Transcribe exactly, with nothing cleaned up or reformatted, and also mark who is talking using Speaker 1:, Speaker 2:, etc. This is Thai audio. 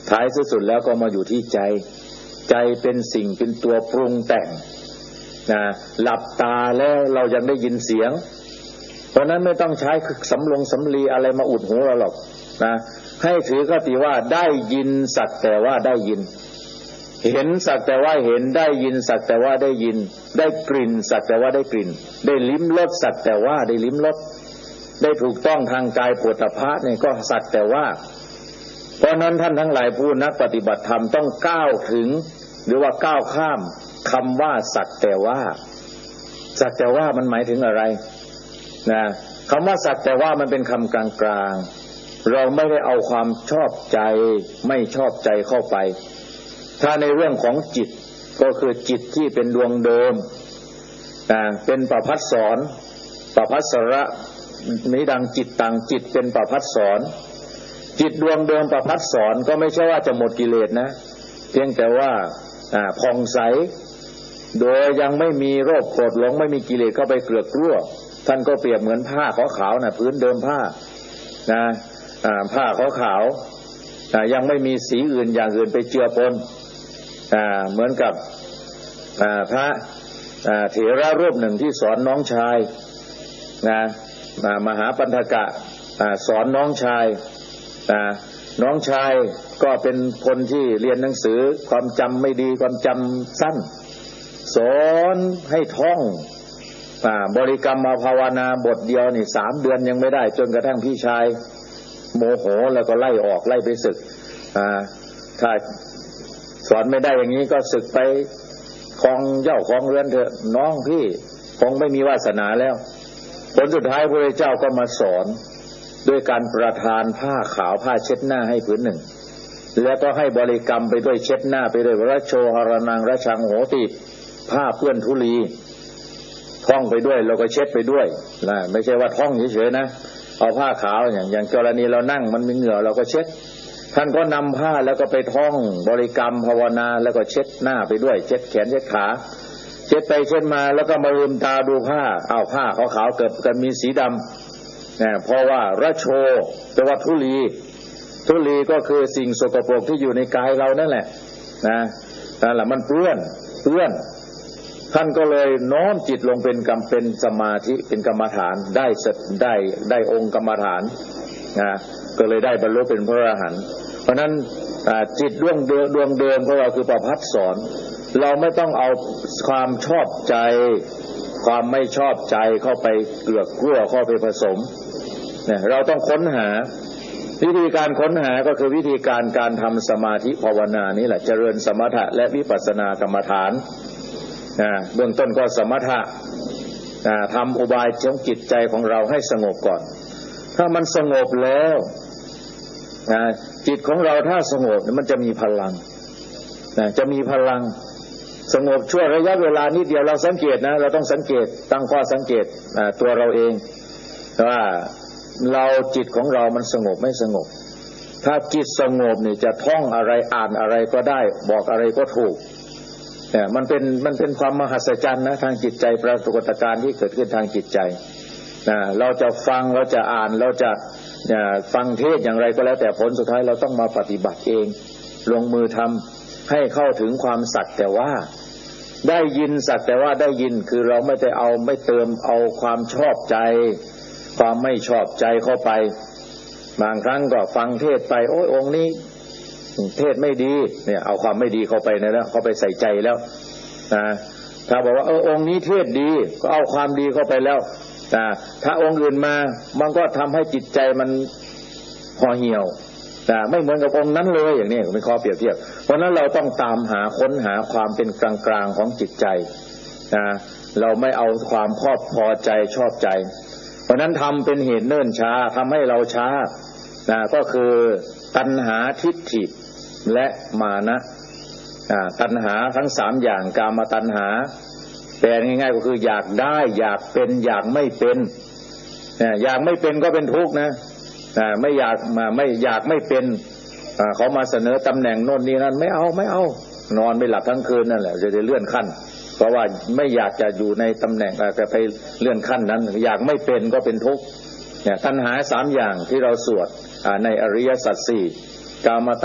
Speaker 1: ท้ายสุดแล้วก็มาอยู่ที่ใจใจเป็นสิ่งเป็นตัวปรุงแต่งนะหลับตาแล้วเรายังได้ยินเสียงเพราะนั้นไม่ต้องใช้สำลงสำลีอะไรมาอุดหูเราหรอกนะให้ถือคติว่าได้ยินสักแต่ว่าได้ยินเห็นสักแต่ว่าเห็นได้ยินสักแต่ว่าได้ยินได้กลิ่นสักแต่ว่าได้กลิ่นได้ลิ้มรสสักแต่ว่าได้ลิ้มรสได้ถูกต้องทางกายโผฏฐัพพะเนี่ยก็สักแต่ว่าเพราะนั้นท่านทั้งหลายผู้นักปฏิบัติธรรมต้องก้าวถึงหรือว่าก้าวข้ามคำว่าสักแต่ว่าสักแต่ว่ามันหมายถึงอะไรนะคำว่าสักแต่ว่ามันเป็นคำกลางๆเราไม่ได้เอาความชอบใจไม่ชอบใจเข้าไปถ้าในเรื่องของจิตก็คือจิตที่เป็นดวงเดิมนะเป็นประภัสสรประภัสสระนี้ดังจิตตังจิตเป็นประภัสสรจิตดวงเดิมประภัสสรก็ไม่ใช่ว่าจะหมดกิเลสนะเพียงแต่ว่าผ่องใสโดยยังไม่มีโรคโกรธหลงไม่มีกิเลสเข้าไปเกลือกกลั้วท่านก็เปรียบเหมือนผ้าขาวๆนะพื้นเดิมผ้านะผ้าขาวๆยังไม่มีสีอื่นอย่างอื่นไปเจือปนเหมือนกับพระเถระรูปหนึ่งที่สอนน้องชายนะมหาปันธกะสอนน้องชายน้องชายก็เป็นคนที่เรียนหนังสือความจำไม่ดีความจำสั้นสอนให้ท่องบริกรรมมาภาวนาบทเดียวนี่สามเดือนยังไม่ได้จนกระทั่งพี่ชายโมโหแล้วก็ไล่ออกไล่ไปศึกถ้าสอนไม่ได้อย่างนี้ก็ศึกไปครองเจ้าครองเรือนเถอะน้องพี่คงไม่มีวาสนาแล้วผลสุดท้ายพระเจ้าก็มาสอนด้วยการประทานผ้าขาวผ้าเช็ดหน้าให้ผืนหนึ่งแล้วก็ให้บริกรรมไปด้วยเช็ดหน้าไปด้วยวรโชหรนังรชังโหติผ้าเปื้อนธุลีท่องไปด้วยเราก็เช็ดไปด้วยนะไม่ใช่ว่าท่องเฉยๆนะเอาผ้าขาวอย่างอย่างกรณีเรานั่งมันมีเหงื่อเราก็เช็ดท่านก็นำผ้าแล้วก็ไปท่องบริกรรมภาวนาแล้วก็เช็ดหน้าไปด้วยเช็ดแขนเช็ดขาเช็ดไปเช็ดมาแล้วก็มาลืมตาดูผ้าเอาผ้าขาวๆเกิดกันมีสีดำนะเพราะว่าระโชแปลว่าธุลีธุลีก็คือสิ่งสกปรกที่อยู่ในกายเรานั่นแหละนะนั่นแหละมันเปื้อนเปื้อนท่านก็เลยน้อมจิตลงเป็นกรรมเป็นสมาธิเป็นกรรมฐานได้ได้ได้องค์กรรมฐานนะก็เลยได้บรรลุเป็นพระอรหันต์เพราะนั้นจิตดวงเดิมดวงเดิมของเราคือประภัสสรเราไม่ต้องเอาความชอบใจความไม่ชอบใจเข้าไปเกลือกกลั้วเข้าไปผสมเนี่ยเราต้องค้นหาวิธีการค้นหาก็คือวิธีการการทำสมาธิภาวนานี่แหละเจริญสมถะและวิปัสสนากรรมฐานเบื้องต้นก็สมถะทำอุบายของจิตใจของเราให้สงบก่อนถ้ามันสงบแล้วจิตของเราถ้าสงบมันจะมีพลังจะมีพลังสงบชั่วระยะเวลานิดเดียวเราสังเกตนะเราต้องสังเกตตั้งข้อสังเกตตัวเราเองว่าเราจิตของเรามันสงบไม่สงบถ้าจิตสงบนี่จะท่องอะไรอ่านอะไรก็ได้บอกอะไรก็ถูกเนี่ยมันเป็นมันเป็นความมหัศจรรย์นะทางจิตใจปรากฏการณ์ที่เกิดขึ้นทางจิตใจนะเราจะฟังเราจะอ่านเราจะฟังเทศอย่างไรก็แล้วแต่ผลสุดท้ายเราต้องมาปฏิบัติเองลงมือทำให้เข้าถึงความสักแต่ว่าได้ยินสักแต่ว่าได้ยินคือเราไม่ได้เอาไม่เติมเอาความชอบใจความไม่ชอบใจเข้าไปบางครั้งก็ฟังเทศไปโอ้ยองค์นี้เทศไม่ดีเนี่ยเอาความไม่ดีเข้าไปนะแล้วเข้าไปใส่ใจแล้วนะถ้าบอกว่าเออองค์นี้เทศดีก็เอาความดีเข้าไปแล้วนะถ้าองค์อื่นมามันก็ทำให้จิตใจมันห่อเหี่ยวนะไม่เหมือนกับองค์นั้นเลยอย่างนี้เป็นข้อเปรียบเทียบเพราะนั้นเราต้องตามหาค้นหาความเป็นกลางๆของจิตใจนะเราไม่เอาความครอบพอใจชอบใจเพราะนั้นทำเป็นเหตุเนิ่นช้าทำให้เราช้านะก็คือตัณหาทิฏฐิและมานะตัณหาทั้งสามอย่างกามตัณหาแปลง่ายๆก็คืออยากได้อยากเป็นอยากไม่เป็นอยากไม่เป็นก็เป็นทุกข์นะไม่อยากมาไม่อยากไม่เป็นเขามาเสนอตำแหน่งโน่นนี่นั่นไม่เอาไม่เอานอนไม่หลับทั้งคืนนั่นแหละจะได้เลื่อนขั้นเพราะว่าไม่อยากจะอยู่ในตำแหน่งแต่ไปเลื่อนขั้นนั้นอยากไม่เป็นก็เป็นทุกข์เนี่ยตัณหาสามอย่างที่เราสวดในอริยสัจสี่กาม